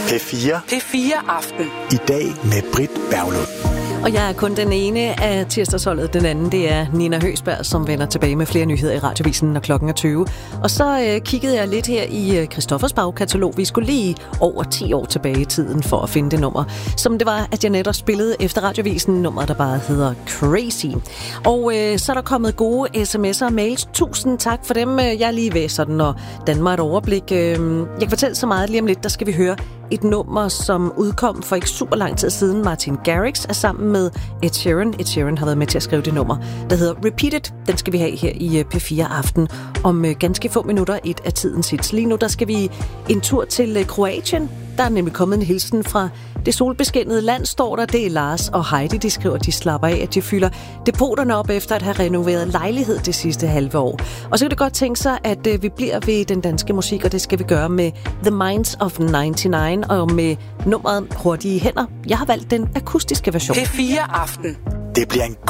P4 Aften. I dag med Britt Berglund. Og jeg er kun den ene af tirsdagsholdet. Den anden, det er Nina Høgsberg, som vender tilbage med flere nyheder i Radiovisen, når klokken er 20. Og så kiggede jeg lidt her i Christoffers bagkatalog. Vi skulle lige over 10 år tilbage i tiden for at finde det nummer. Som det var, at jeg netop spillede efter Radiovisen, nummer der bare hedder Crazy. Og så er der kommet gode sms'er og mails. Tusind tak for dem. Jeg er lige ved sådan og danne mig et overblik. Jeg kan fortælle så meget lige om lidt. Der skal vi høre et nummer, som udkom for ikke super lang tid siden. Martin Garrix er sammen med Ed Sheeran. Ed Sheeran har været med til at skrive det nummer, der hedder Repeat It. Den skal vi have her i P4 Aften om ganske få minutter, et af tidens hits. Lige nu der skal vi en tur til Kroatien. Der er nemlig kommet en hilsen fra det solbeskinnede land, står der. Det er Lars og Heidi, de skriver, at de slapper af, at de fylder depoterne op efter at have renoveret lejlighed det sidste halve år. Og så kan det godt tænke sig, at vi bliver ved den danske musik, og det skal vi gøre med The Minds of 99 og med nummeret Hurtige Hænder. Jeg har valgt den akustiske version. P4 Aften. Det bliver en